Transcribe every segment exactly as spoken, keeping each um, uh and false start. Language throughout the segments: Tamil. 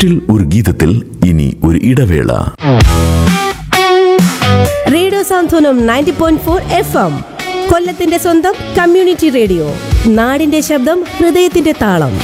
കാറ്റിൽ ഒരു ഗീതത്തിൽ ഇനി ഒരു ഇടവേള. റേഡിയോ സാന്ത്വനം ninety point four F M, കൊല്ലത്തിന്റെ സ്വന്തം കമ്മ്യൂണിറ്റി റേഡിയോ. നാടിന്റെ ശബ്ദം, ഹൃദയത്തിന്റെ താളം.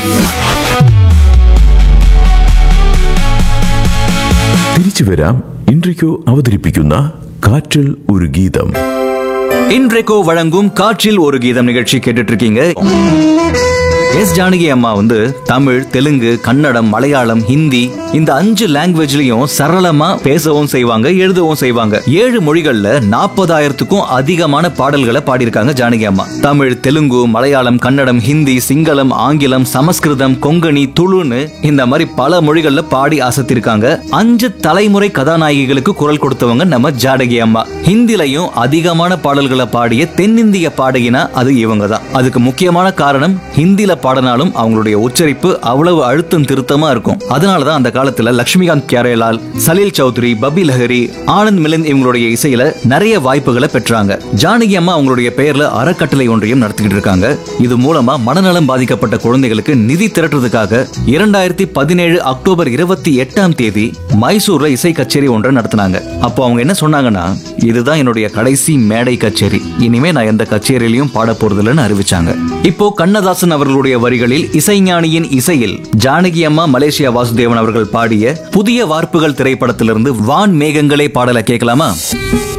തിരിച്ചു വരാം. ഇൻട്രിക്കോ അവതരിപ്പിക്കുന്ന காற்றில் ஒரு கீதம். இன்றைக்கோ வழங்கும் காற்றில் ஒரு கீதம் நிகழ்ச்சி கேட்டுட்டு இருக்கீங்க. எஸ் ஜானகி அம்மா வந்து தமிழ், தெலுங்கு, கன்னடம், மலையாளம், ஹிந்தி இந்த அஞ்சு லாங்குவேஜ்லயும் சரளமா பேசவும் செய்வாங்க, எழுதவும் செய்வாங்க. ஏழு மொழிகள்ல நாற்பதாயிரத்துக்கும் அதிகமான பாடல்களை பாடியிருக்காங்க ஜானகி அம்மா. தமிழ், தெலுங்கு, மலையாளம், கன்னடம், ஹிந்தி, சிங்களம், ஆங்கிலம், சமஸ்கிருதம், கொங்கணி, துளுன்னு இந்த மாதிரி பல மொழிகள்ல பாடி அசத்திருக்காங்க. அஞ்சு தலைமுறை கதாநாயகிகளுக்கு குரல் கொடுத்தவங்க நம்ம ஜானகி அம்மா. ஹிந்திலையும் அதிகமான பாடல்களை பாடிய தென்னிந்திய பாடகினா அது இவங்க தான். அதுக்கு முக்கியமான காரணம், ஹிந்தில பாடினாலும் அவங்களுடைய உச்சரிப்பு அவ்வளவு அழுத்தம் திருத்தமா இருக்கும். அதனாலதான் அந்த காலத்துல லட்சுமிகாந்த் பியாரேலால், சலீல் சௌத்ரி, பபி லஹரி, ஆனந்த் மிலிந்த் இவங்களுடைய இசையில நிறைய வாய்ப்புகளை பெற்றாங்க. ஜானகி அம்மா அவங்களுடைய பெயர்ல அறக்கட்டளை ஒன்றையும் நடத்திக்கிட்டு இருக்காங்க. இது மூலமா மனநலம் பாதிக்கப்பட்ட குழந்தைகளுக்கு நிதி திரட்டுறதுக்காக இரண்டாயிரத்தி பதினேழு அக்டோபர் இருபத்தி எட்டாம் தேதி மைசூர்ல இசை கச்சேரி ஒன்றை நடத்தினாங்க. அப்போ அவங்க என்ன சொன்னாங்கன்னா, இதுதான் என்னுடைய கடைசி மேடை கச்சேரி, இனிமே நான் எந்த கச்சேரியிலையும் பாட போறதில்லைன்னு அறிவிச்சாங்க. இப்போ கண்ணதாசன் அவர்களுடைய வரிகளில் இசைஞானியின் இசையில் ஜானகி அம்மா, மலேசியா வாசுதேவன் அவர்கள் பாடிய புதிய வார்ப்புகள் திரைப்படத்திலிருந்து வான் மேகங்களே பாடலை கேட்கலாமா?